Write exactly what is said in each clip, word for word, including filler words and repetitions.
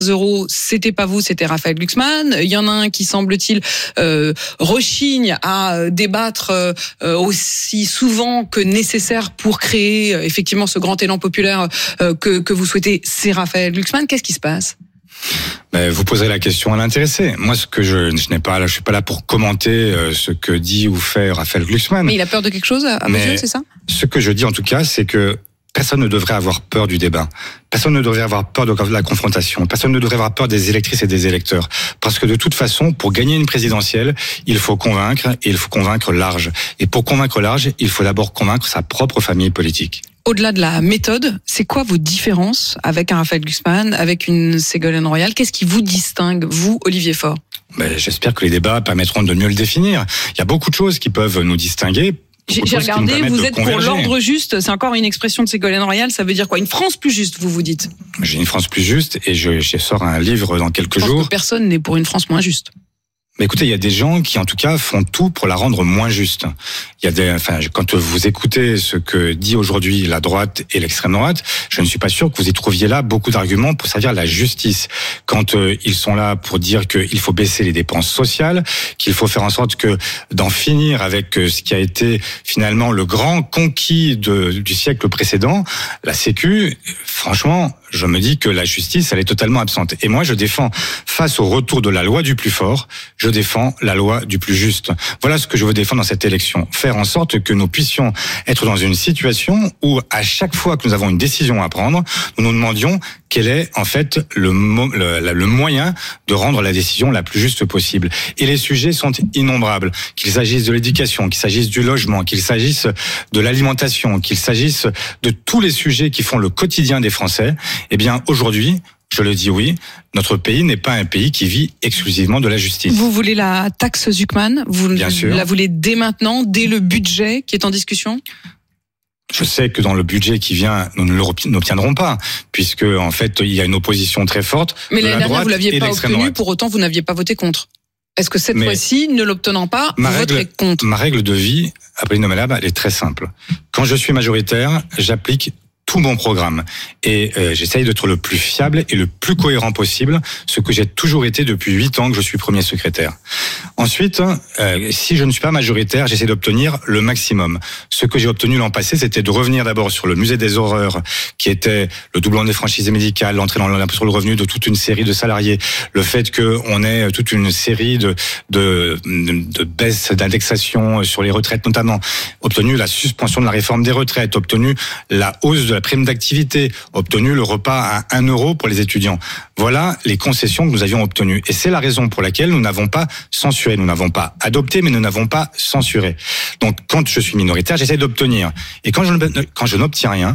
euros, c'était pas vous, c'était Raphaël Glucksmann. Il y en a un qui, semble-t-il, euh, rechigne à débattre euh, aussi souvent que nécessaire pour créer euh, effectivement ce grand élan populaire euh, que, que vous souhaitez, c'est Raphaël Glucksmann. Qu'est-ce qui se passe ? Mais vous poserez la question à l'intéressé. Moi, ce que je, je n'ai pas là, je suis pas là pour commenter euh, ce que dit ou fait Raphaël Glucksmann. Mais il a peur de quelque chose à vos yeux, c'est ça ? Ce que je dis en tout cas, c'est que personne ne devrait avoir peur du débat. Personne ne devrait avoir peur de la confrontation. Personne ne devrait avoir peur des électrices et des électeurs. Parce que de toute façon, pour gagner une présidentielle, il faut convaincre, et il faut convaincre large. Et pour convaincre large, il faut d'abord convaincre sa propre famille politique. Au-delà de la méthode, c'est quoi vos différences avec un Raphaël Glucksmann, avec une Ségolène Royal ? Qu'est-ce qui vous distingue, vous, Olivier Faure ? Ben, j'espère que les débats permettront de mieux le définir. Il y a beaucoup de choses qui peuvent nous distinguer. J'ai, j'ai regardé, vous êtes pour l'ordre juste, c'est encore une expression de Ségolène Royal, ça veut dire quoi ? Une France plus juste, vous vous dites ? J'ai une France plus juste et je, je sors un livre dans quelques je pense jours. Que personne n'est pour une France moins juste. Mais écoutez, il y a des gens qui, en tout cas, font tout pour la rendre moins juste. Il y a des, enfin, quand vous écoutez ce que dit aujourd'hui la droite et l'extrême droite, je ne suis pas sûr que vous y trouviez là beaucoup d'arguments pour servir la justice. Quand euh, ils sont là pour dire qu'il faut baisser les dépenses sociales, qu'il faut faire en sorte que d'en finir avec ce qui a été finalement le grand conquis de, du siècle précédent, la Sécu, franchement, je me dis que la justice, elle est totalement absente. Et moi, je défends, face au retour de la loi du plus fort, je défends la loi du plus juste. Voilà ce que je veux défendre dans cette élection. Faire en sorte que nous puissions être dans une situation où, à chaque fois que nous avons une décision à prendre, nous nous demandions quel est, en fait, le, le, le moyen de rendre la décision la plus juste possible. Et les sujets sont innombrables. Qu'il s'agisse de l'éducation, qu'il s'agisse du logement, qu'il s'agisse de l'alimentation, qu'il s'agisse de tous les sujets qui font le quotidien des Français. Eh bien, aujourd'hui, je le dis oui, notre pays n'est pas un pays qui vit exclusivement de la justice. Vous voulez la taxe Zuckman ? Vous Bien sûr. La voulez dès maintenant, dès le budget qui est en discussion ? Je sais que dans le budget qui vient, nous ne l'obtiendrons pas, puisque en fait, il y a une opposition très forte. Mais l'année dernière, vous l'aviez pas obtenu, pour autant, vous n'aviez pas voté contre. Est-ce que cette Mais fois-ci, ne l'obtenant pas, vous règle, voterez contre ? Ma règle de vie, Apolline Malherbe, elle est très simple. Quand je suis majoritaire, j'applique tout mon programme. Et euh, j'essaye d'être le plus fiable et le plus cohérent possible, ce que j'ai toujours été depuis huit ans que je suis premier secrétaire. Ensuite, euh, si je ne suis pas majoritaire, j'essaie d'obtenir le maximum. Ce que j'ai obtenu l'an passé, c'était de revenir d'abord sur le musée des horreurs, qui était le doublement des franchises médicales, l'entrée dans l'impôt sur le revenu de toute une série de salariés, le fait qu'on ait toute une série de, de, de baisses d'indexation sur les retraites notamment, obtenu la suspension de la réforme des retraites, obtenu la hausse de la prime d'activité, obtenu le repas à un euro pour les étudiants. Voilà les concessions que nous avions obtenues. Et c'est la raison pour laquelle nous n'avons pas censuré. Nous n'avons pas adopté, mais nous n'avons pas censuré. Donc, quand je suis minoritaire, j'essaie d'obtenir. Et quand je, quand je n'obtiens rien,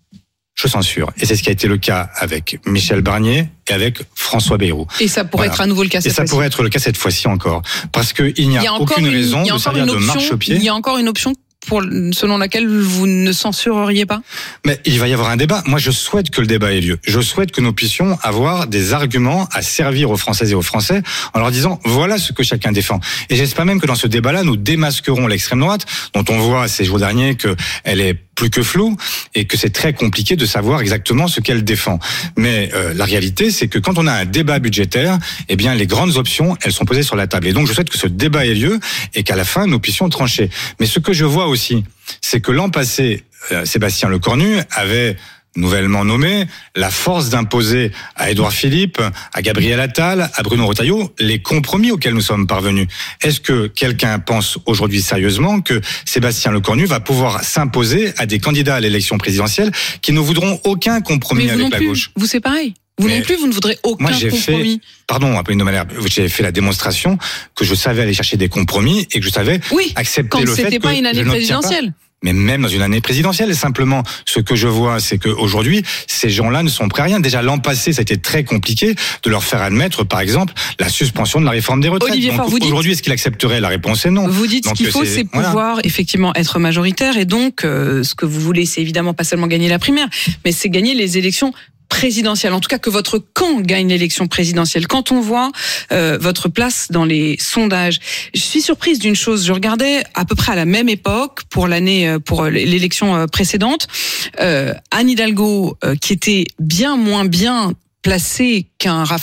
je censure. Et c'est ce qui a été le cas avec Michel Barnier et avec François Bayrou. Et ça pourrait voilà. être à nouveau le cas cette fois-ci. Et ça pourrait être le cas cette fois-ci encore. Parce qu'il n'y a, il y a aucune une, raison de servir de marchepied. Il y a encore une option pour, selon laquelle vous ne censureriez pas ? Mais il va y avoir un débat. Moi, je souhaite que le débat ait lieu. Je souhaite que nous puissions avoir des arguments à servir aux Françaises et aux Français en leur disant voilà ce que chacun défend. Et j'espère même que dans ce débat-là, nous démasquerons l'extrême droite, dont on voit ces jours derniers qu'elle est plus que floue et que c'est très compliqué de savoir exactement ce qu'elle défend. Mais euh, la réalité, c'est que quand on a un débat budgétaire, eh bien les grandes options, elles sont posées sur la table. Et donc je souhaite que ce débat ait lieu et qu'à la fin, nous puissions trancher. Mais ce que je vois aussi, c'est que l'an passé, euh, Sébastien Lecornu avait nouvellement nommé, la force d'imposer à Édouard Philippe, à Gabriel Attal, à Bruno Retailleau, les compromis auxquels nous sommes parvenus. Est-ce que quelqu'un pense aujourd'hui sérieusement que Sébastien Lecornu va pouvoir s'imposer à des candidats à l'élection présidentielle qui ne voudront aucun compromis avec la plus. gauche ? Vous, c'est pareil. Vous Mais non plus, vous ne voudrez aucun moi, j'ai compromis. Fait, pardon, Apolline de Malherbe, j'ai fait la démonstration que je savais aller chercher des compromis et que je savais oui, accepter le fait que quand c'était pas une année présidentielle. Mais même dans une année présidentielle, simplement, ce que je vois, c'est qu'aujourd'hui, ces gens-là ne sont prêts à rien. Déjà, l'an passé, ça a été très compliqué de leur faire admettre, par exemple, la suspension de la réforme des retraites. Olivier Faure, donc, aujourd'hui, est-ce qu'il accepterait ? La réponse est non. Vous dites donc, ce qu'il faut, c'est, c'est pouvoir voilà. effectivement être majoritaire. Et donc, euh, ce que vous voulez, c'est évidemment pas seulement gagner la primaire, mais c'est gagner les élections présidentielle, en tout cas que votre camp gagne l'élection présidentielle. Quand on voit euh, votre place dans les sondages, je suis surprise d'une chose. Je regardais à peu près à la même époque pour l'année, pour l'élection précédente, euh, Anne Hidalgo, euh, qui était bien moins bien placé qu'un